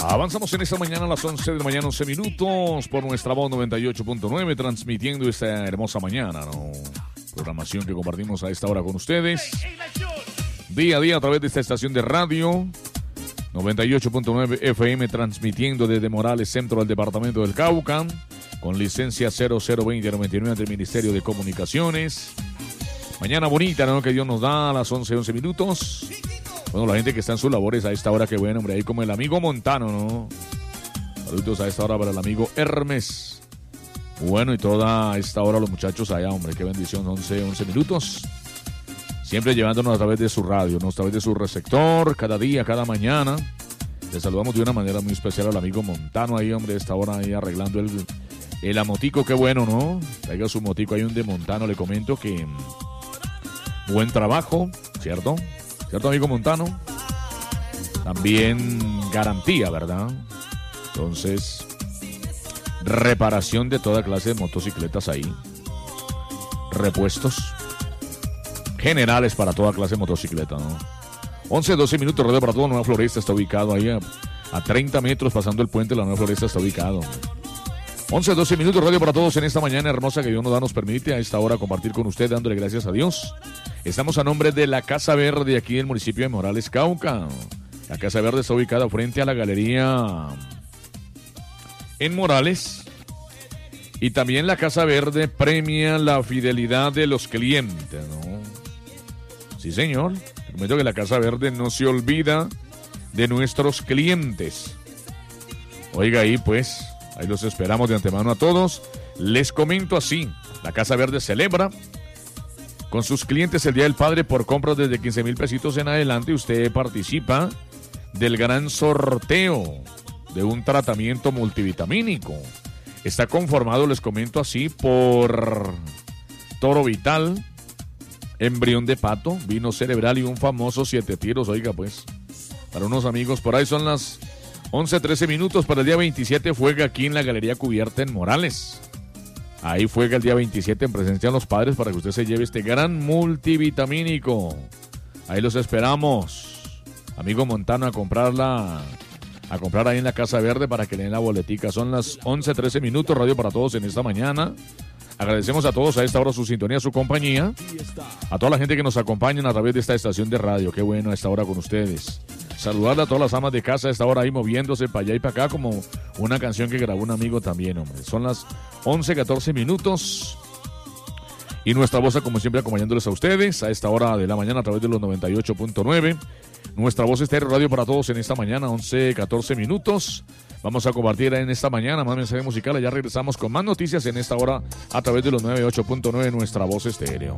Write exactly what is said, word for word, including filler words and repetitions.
Avanzamos en esta mañana a las once de la mañana, once minutos, por nuestra voz noventa y ocho punto nueve, transmitiendo esta hermosa mañana, ¿no? Programación que compartimos a esta hora con ustedes. Día a día a través de esta estación de radio, noventa y ocho punto nueve F M, transmitiendo desde Morales, centro del departamento del Cauca, con licencia cero cero veinte noventa y nueve del Ministerio de Comunicaciones. Mañana bonita, ¿no? Que Dios nos da a las once, once minutos. Bueno, la gente que está en sus labores a esta hora, que bueno, hombre, ahí como el amigo Montano, ¿no? Saludos a esta hora para el amigo Hermes. Bueno, y toda esta hora los muchachos allá, hombre, qué bendición, once, once minutos. Siempre llevándonos a través de su radio, ¿no? A través de su receptor, cada día, cada mañana. Le saludamos de una manera muy especial al amigo Montano ahí, hombre, a esta hora ahí arreglando el, el amotico, qué bueno, ¿no? Traiga su motico ahí un de Montano, le comento que buen trabajo, ¿cierto? ¿Cierto, amigo Montano? También garantía, ¿verdad? Entonces, reparación de toda clase de motocicletas ahí. Repuestos generales para toda clase de motocicleta, ¿no? once, doce minutos, Radio para todo. Nueva Floresta está ubicado ahí a, a treinta metros pasando el puente. La Nueva Floresta está ubicado. once, doce minutos, Radio para todos en esta mañana hermosa que Dios nos da, nos permite a esta hora compartir con usted, dándole gracias a Dios. Estamos a nombre de la Casa Verde aquí del municipio de Morales, Cauca. La Casa Verde está ubicada frente a la galería en Morales. Y también la Casa Verde premia la fidelidad de los clientes, ¿no? Sí, señor. Te comento que la Casa Verde no se olvida de nuestros clientes. Oiga ahí, pues, ahí los esperamos de antemano a todos. Les comento así, la Casa Verde celebra con sus clientes el Día del Padre por compras desde quince mil pesitos en adelante. Usted participa del gran sorteo de un tratamiento multivitamínico. Está conformado, les comento así, por Toro Vital, embrión de pato, vino cerebral y un famoso siete tiros. Oiga, pues, para unos amigos, por ahí son las once, trece minutos. Para el día veintisiete juega aquí en la Galería Cubierta en Morales. Ahí juega el día veintisiete en presencia de los padres para que usted se lleve este gran multivitamínico. Ahí los esperamos, amigo Montano, a comprarla, a comprar ahí en la Casa Verde para que le den la boletica. Son las once, trece minutos, Radio para todos en esta mañana. Agradecemos a todos a esta hora su sintonía, su compañía. A toda la gente que nos acompaña a través de esta estación de radio. Qué bueno a esta hora con ustedes. Saludarle a todas las amas de casa a esta hora ahí moviéndose para allá y para acá, como una canción que grabó un amigo también, hombre. Son las once, catorce minutos. Y nuestra voz, como siempre, acompañándoles a ustedes a esta hora de la mañana a través de los noventa y ocho punto nueve. Nuestra voz estéreo, Radio para todos en esta mañana, once, catorce minutos. Vamos a compartir en esta mañana más mensajes musicales. Ya regresamos con más noticias en esta hora a través de los noventa y ocho punto nueve, nuestra voz estéreo.